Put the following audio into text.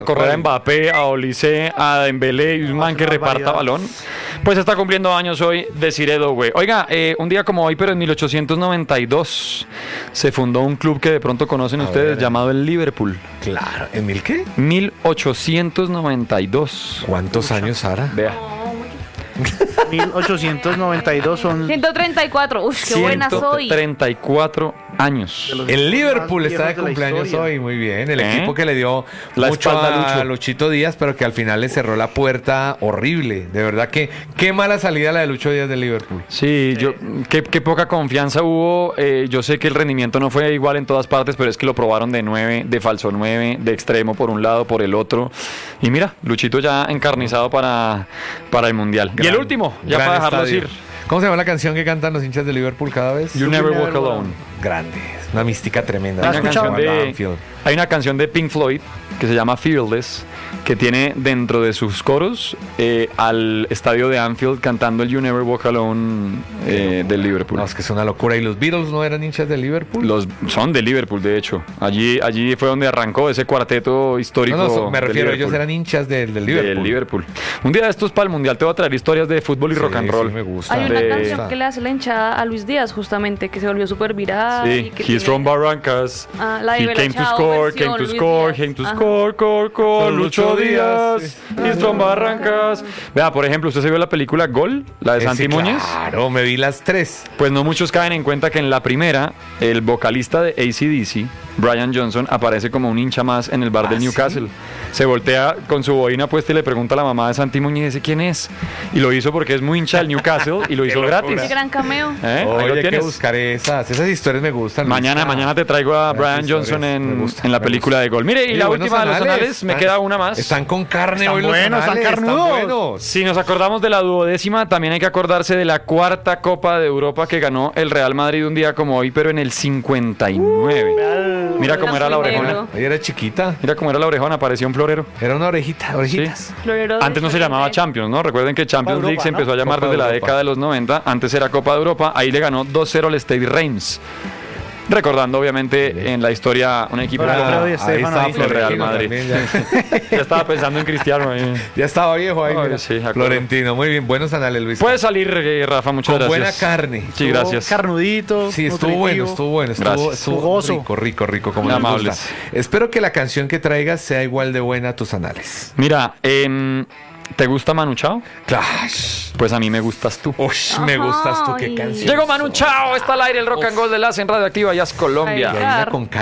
correr a Mbappé, a Olise, a Dembélé y un man que reparta balón. Pues está cumpliendo años hoy Desiré Doué. Oiga, un día como hoy, pero en 1892 se fundó un club que de pronto conocen ustedes llamado el Liverpool. Claro, ¿en mil qué? 1892. ¿Cuántos años hará? Vea. 1892 son 134. Uf, qué buena soy. 134 años. El Liverpool más está de viejos de la cumpleaños historia. hoy, muy bien. El equipo que le dio La mucho espalda a Luchito Díaz, pero que al final le cerró la puerta horrible. De verdad que qué mala salida la de Lucho Díaz del Liverpool. Sí, qué poca confianza hubo. Yo sé que el rendimiento no fue igual en todas partes, pero es que lo probaron de 9, de falso 9, de extremo por un lado, por el otro. Y mira, Luchito ya encarnizado para el Mundial. Y el último, ya Gran para dejarlos estadio. ir. ¿Cómo se llama la canción que cantan los hinchas de Liverpool cada vez? You Never Walk Alone. Grande. Una mística tremenda. ¿La has escuchado? Hay una canción de Pink Floyd que se llama Fearless, que tiene dentro de sus coros al estadio de Anfield cantando el You Never Walk Alone del Liverpool. No, es que es una locura. ¿Y los Beatles no eran hinchas de Liverpool? Son de Liverpool, de hecho. Allí fue donde arrancó ese cuarteto histórico. Me de refiero, Liverpool. ellos eran hinchas del Liverpool. Del Liverpool. Un día de estos para el Mundial te voy a traer historias de fútbol y rock and roll. Sí, me gusta. Hay una De- canción que le hace la hinchada a Luis Díaz, justamente, que se volvió súper viral. y Sí, que he's tiene- from Barrancas. La de He Bella came to Ciao, score, versión came to Luis score, Díaz. came to Ajá. score, Con Lucho Lucho Díaz. Díaz. He's from Barrancas. Vea, por ejemplo, ¿usted se vio la película Gol? La de Santi Muñez. Claro, me vi las tres. Pues no muchos caen en cuenta que en la primera, el vocalista de AC/DC, Brian Johnson, aparece como un hincha más en el bar del ¿sí? Newcastle. Se voltea con su boina puesta y le pregunta a la mamá de Santi Muñez y dice quién es. Y lo hizo porque es muy hincha del Newcastle y lo hizo gratis. Qué gran cameo. Ahí lo Oye, hay que tienes. buscar esas historias me gustan. Mañana te traigo a Brian Esas Johnson historias me gustan, en la me película gustan. de Gol. Mire, y Oye, la buenos última de los anales, me están- queda una más. Están con carne Están hoy los buenos, están anales, carnudos. buenos. Si nos acordamos de la 12ª, también hay que acordarse de la cuarta Copa de Europa que ganó el Real Madrid un día como hoy, pero en el 59. Mira cómo era la orejona. Negro. Ella era chiquita. Mira cómo era la orejona, parecía un florero. Era una orejitas. Florero de Antes no se llamaba Florero. Champions, ¿no? Recuerden que Champions Copa League Europa, se empezó a llamar Copa desde la Europa. década de los 90. Antes era Copa de Europa. Ahí le ganó 2-0 al Stade Reims. Recordando, obviamente, en la historia un equipo Ahora, como Alfredo Di Ahí Stéfano estaba ahí. el Real Florentino Madrid. también, ya. Ya estaba pensando en Cristiano ahí. Ya estaba viejo ahí. Ay, mira. sí, de acuerdo. Florentino, muy bien. Buenos anales, Luis. Puede salir, Rafa, muchas Con buena gracias. carne. Sí, gracias. Carnudito. Sí, estuvo bueno, estuvo Gracias. Jugoso. rico, como Muy nos amables. gusta. Espero que la canción que traigas sea igual de buena a tus anales. Mira, ¿te gusta Manu Chao? Clash. Pues a mí me gustas tú. Ush, me gustas tú, qué Ay. canción. Llegó Manu Chao, está al aire el Rock and Roll de la en Radioactiva, ya es Colombia. Ay, Y hay una con